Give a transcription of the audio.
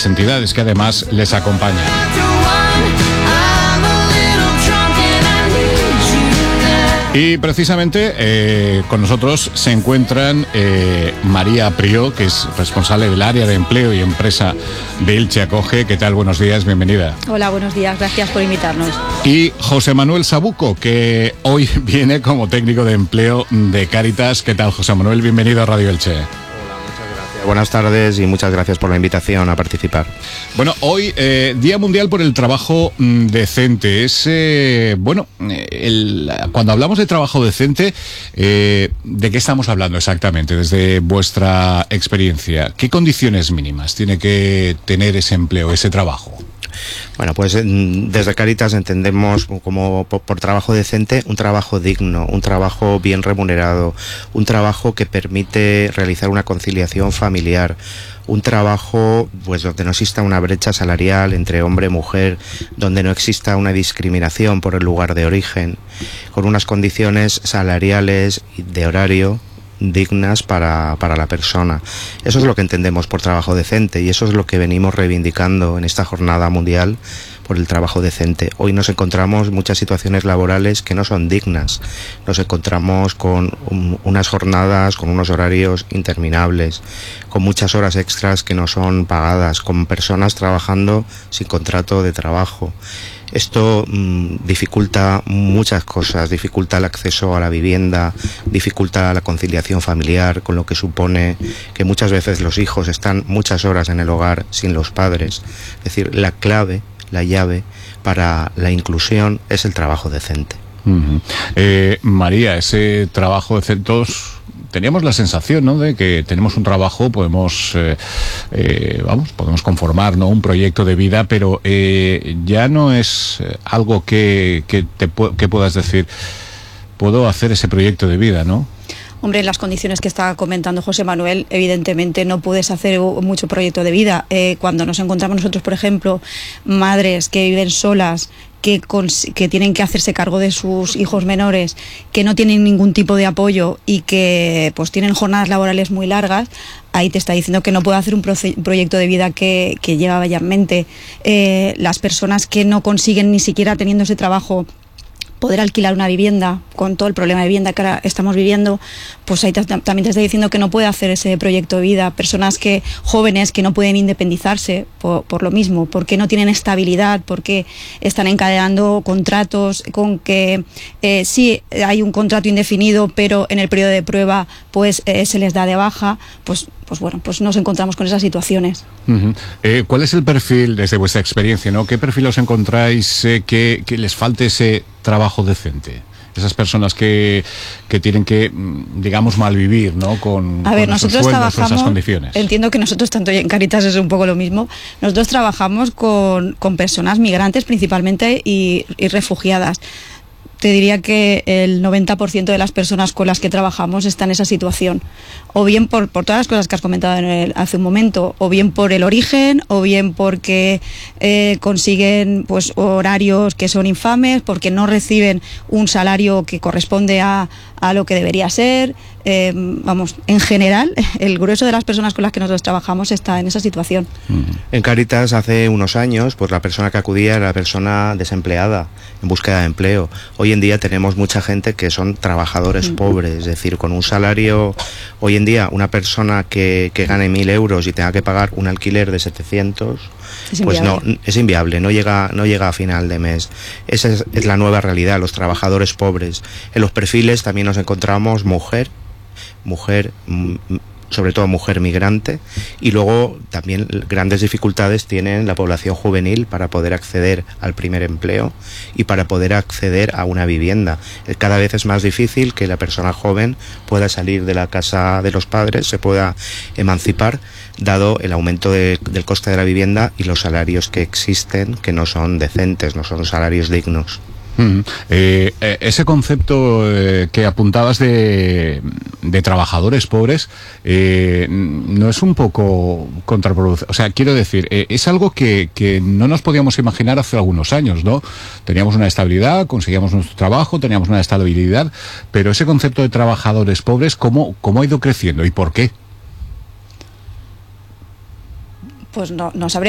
las entidades que además les acompañan. Y precisamente con nosotros se encuentran María Prió, que es responsable del área de empleo y empresa de Elche Acoge. ¿Qué tal? Buenos días, bienvenida. Hola, buenos días, gracias por invitarnos. Y José Manuel Sabuco, que hoy viene como técnico de empleo de Cáritas. ¿Qué tal, José Manuel? Bienvenido a Radio Elche. Buenas tardes y muchas gracias por la invitación a participar. Bueno, hoy Día Mundial por el Trabajo Decente. Es, cuando hablamos de trabajo decente, ¿de qué estamos hablando exactamente desde vuestra experiencia? ¿Qué condiciones mínimas tiene que tener ese empleo, ese trabajo? Bueno, pues desde Cáritas entendemos como por trabajo decente un trabajo digno, un trabajo bien remunerado, un trabajo que permite realizar una conciliación familiar, un trabajo pues donde no exista una brecha salarial entre hombre y mujer, donde no exista una discriminación por el lugar de origen, con unas condiciones salariales y de horario dignas para la persona. Eso es lo que entendemos por trabajo decente y eso es lo que venimos reivindicando en esta jornada mundial por el trabajo decente. Hoy nos encontramos muchas situaciones laborales que no son dignas. Nos encontramos con unas jornadas, con unos horarios interminables, con muchas horas extras que no son pagadas, con personas trabajando sin contrato de trabajo. Esto dificulta muchas cosas, dificulta el acceso a la vivienda, dificulta la conciliación familiar, con lo que supone que muchas veces los hijos están muchas horas en el hogar sin los padres. Es decir, la clave, la llave para la inclusión es el trabajo decente. María, ese trabajo decente, todos teníamos la sensación, ¿no?, de que tenemos un trabajo, podemos conformar, ¿no?, un proyecto de vida, pero ya no es algo que puedas decir, puedo hacer ese proyecto de vida, ¿no? Hombre, en las condiciones que está comentando José Manuel, evidentemente no puedes hacer mucho proyecto de vida. Cuando nos encontramos nosotros, por ejemplo, madres que viven solas, que tienen que hacerse cargo de sus hijos menores, que no tienen ningún tipo de apoyo y que pues tienen jornadas laborales muy largas, ahí te está diciendo que no puede hacer un proyecto de vida que lleva ya en mente. Las personas que no consiguen ni siquiera teniendo ese trabajo poder alquilar una vivienda, con todo el problema de vivienda que ahora estamos viviendo, pues ahí también te está diciendo que no puede hacer ese proyecto de vida. Personas jóvenes que no pueden independizarse por lo mismo, porque no tienen estabilidad, porque están encadenando contratos con que sí hay un contrato indefinido, pero en el periodo de prueba pues se les da de baja, pues nos encontramos con esas situaciones. ¿Cuál es el perfil, desde vuestra experiencia, ¿no? ¿Qué perfil os encontráis que les falte ese trabajo decente? Esas personas que tienen que, digamos, malvivir, ¿no?, con esos sueldos o esas condiciones. Entiendo que nosotros, tanto en Cáritas es un poco lo mismo, nosotros trabajamos con personas migrantes principalmente y refugiadas. Te diría que el 90% de las personas con las que trabajamos está en esa situación, o bien por todas las cosas que has comentado hace un momento, o bien por el origen, o bien porque consiguen pues horarios que son infames, porque no reciben un salario que corresponde a lo que debería ser. En general, el grueso de las personas con las que nosotros trabajamos está en esa situación. En Cáritas hace unos años, pues la persona que acudía era la persona desempleada, en búsqueda de empleo. Hoy en día tenemos mucha gente que son trabajadores pobres, es decir, con un salario. Hoy en día una persona que gane 1.000 euros y tenga que pagar un alquiler de 700, pues no, es inviable, no llega a final de mes. Esa es la nueva realidad, los trabajadores pobres. En los perfiles también nos encontramos mujer, sobre todo mujer migrante, y luego también grandes dificultades tienen la población juvenil para poder acceder al primer empleo y para poder acceder a una vivienda. Cada vez es más difícil que la persona joven pueda salir de la casa de los padres, se pueda emancipar, dado el aumento del coste de la vivienda y los salarios que existen, que no son decentes, no son salarios dignos. Ese concepto que apuntabas de trabajadores pobres no es un poco contraproducente. O sea, quiero decir, es algo que no nos podíamos imaginar hace algunos años, ¿no? Teníamos una estabilidad, conseguíamos nuestro trabajo, teníamos una estabilidad, pero ese concepto de trabajadores pobres, ¿cómo ha ido creciendo y por qué? Pues no sabría